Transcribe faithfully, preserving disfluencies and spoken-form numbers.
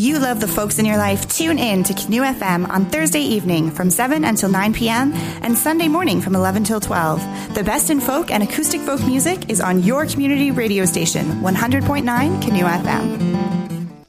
you love the folks in your life, tune in to Canoe F M on Thursday evening from seven until nine p.m. and Sunday morning from eleven till twelve. The best in folk and acoustic folk music is on your community radio station, one hundred point nine Canoe F M.